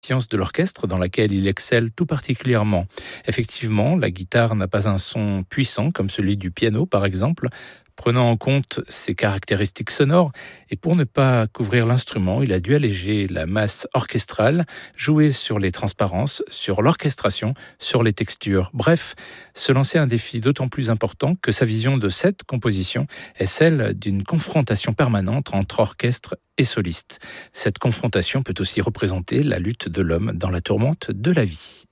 science de l'orchestre dans laquelle il excelle tout particulièrement. Effectivement, la guitare n'a pas un son puissant comme celui du piano par exemple, prenant en compte ses caractéristiques sonores, et pour ne pas couvrir l'instrument, il a dû alléger la masse orchestrale, jouer sur les transparences, sur l'orchestration, sur les textures. Bref, se lancer un défi d'autant plus important que sa vision de cette composition est celle d'une confrontation permanente entre orchestre et soliste. Cette confrontation peut aussi représenter la lutte de l'homme dans la tourmente de la vie.